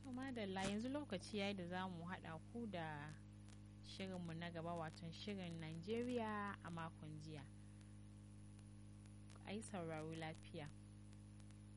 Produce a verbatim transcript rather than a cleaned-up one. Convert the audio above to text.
To madalla yanzu lokaci yayi da za mu haɗa ku da shirinmu na gaba wato shirin Najeriya a makon jiya. Ai sauraro lafiya.